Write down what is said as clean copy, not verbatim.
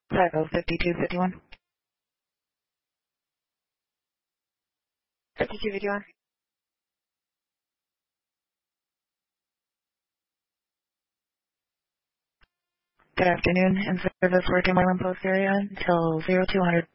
505251. 5251. Good afternoon. In service working Moreland Post area until 0200.